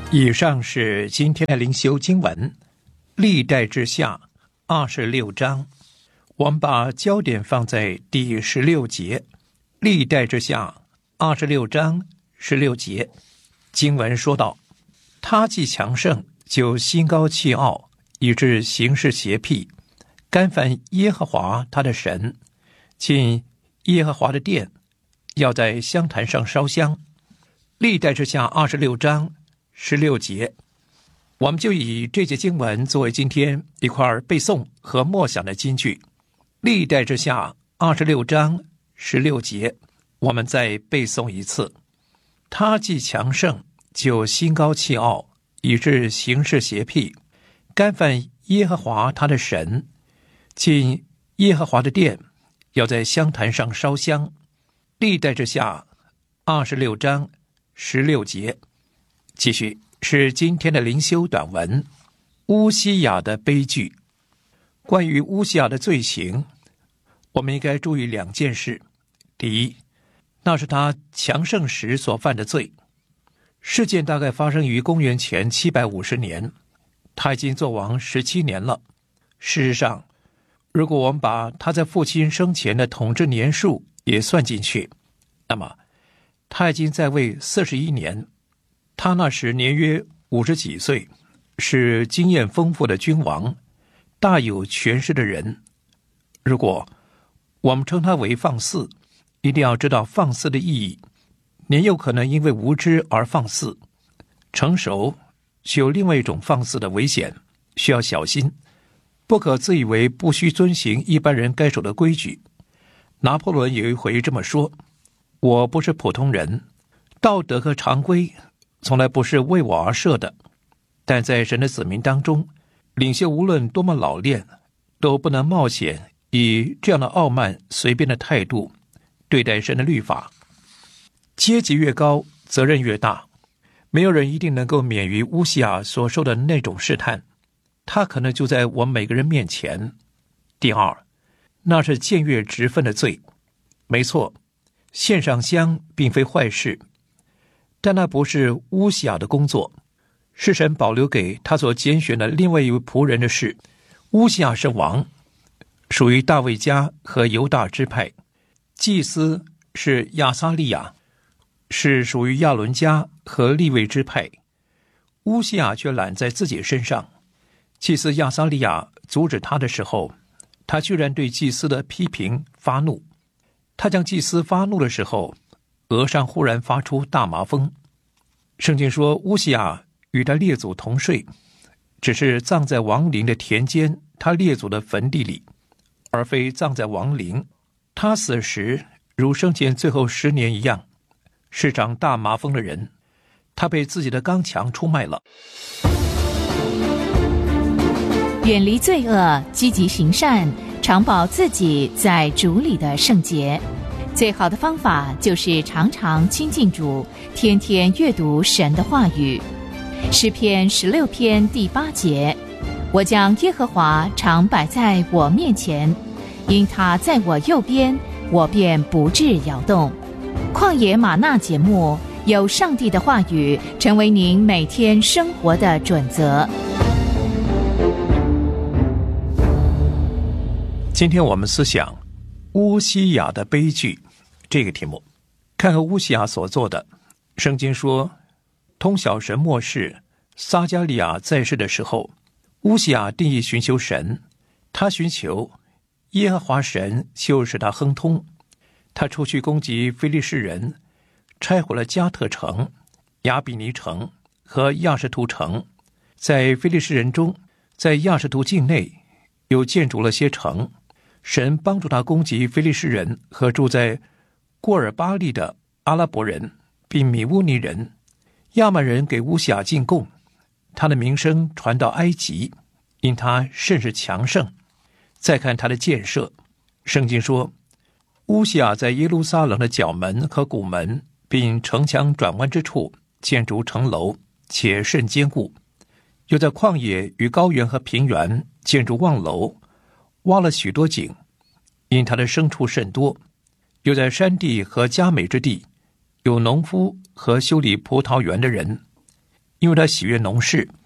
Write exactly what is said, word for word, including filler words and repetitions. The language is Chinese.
以上是今天的灵修经文，历代志下二十六章。我们把焦点放在第十六节，历代志下二十六章十六节。经文说道：他既强盛，就心高气傲，以致行事邪僻，干犯耶和华他的神，进耶和华的殿，要在香坛上烧香。历代志下二十六章十六节，我们就以这节经文作为今天一块背诵和默想的金句。历代志下二十六章十六节，我们再背诵一次：他既强盛，就心高气傲，以致行事邪僻，干犯耶和华他的神，进耶和华的殿，要在香坛上烧香。历代志下二十六章十六节。继续是今天的灵修短文，乌西雅的悲剧。关于乌西雅的罪行，我们应该注意两件事。第一，那是他强盛时所犯的罪。事件大概发生于公元前七百五十年，他已经做王十七年了。事实上，如果我们把他在父亲生前的统治年数也算进去，那么他已经在位四十一年。他那时年约五十几岁，是经验丰富的君王，大有权势的人。如果我们称他为放肆，一定要知道放肆的意义。年幼可能因为无知而放肆，成熟却有另外一种放肆的危险，需要小心，不可自以为不需遵行一般人该守的规矩。拿破仑有一回这么说：我不是普通人，道德和常规从来不是为我而设的，但在神的子民当中，领袖无论多么老练，都不能冒险以这样的傲慢随便的态度对待神的律法。阶级越高，责任越大，没有人一定能够免于乌西雅所受的那种试探，他可能就在我们每个人面前。第二，那是僭越职分的罪。没错，献上香并非坏事，但那不是乌西雅的工作，是神保留给他所拣选的另外一位仆人的事。乌西雅是王，属于大卫家和犹大支派；祭司是亚撒利雅，是属于亚伦家和利未支派。乌西雅却揽在自己身上。祭司亚撒利雅阻止他的时候，他居然对祭司的批评发怒。他将祭司发怒的时候，额上忽然发出大麻风。圣经说乌西雅与他列祖同睡，只是葬在王陵的田间他列祖的坟地里，而非葬在王陵。他死时如生前最后十年一样，是长大麻风的人。他被自己的刚强出卖了。 远离罪恶，积极行善，常保自己在主里的圣洁。最好的方法就是常常亲近主，天天阅读神的话语。诗篇十六篇第八节：我将耶和华常摆在我面前，因他在我右边，我便不致摇动。旷野吗哪节目，有上帝的话语成为您每天生活的准则。 今天我们思想乌西雅的悲剧这个题目，看看乌西雅所做的。圣经说，通晓神末世撒迦利亚在世的时候，乌西雅定义寻求神，他寻求耶和华神就使他亨通。他出去攻击非利士人，拆毁了加特城、亚比尼城和亚什图城。在非利士人中，在亚什图境内又建筑了些城。神帮助他攻击非利士人和住在过尔巴利的阿拉伯人，并米乌尼人。亚曼人给乌西雅进贡，他的名声传到埃及，因他甚是强盛。再看他的建设，圣经说，乌西雅在耶路撒冷的角门和谷门，并城墙转弯之处建筑城楼，且甚坚固。又在旷野与高原和平原建筑望楼，挖了许多井，因他的牲畜甚多。又在山地和佳美之地，有农夫和修理葡萄园的人。 因为他喜悦农事，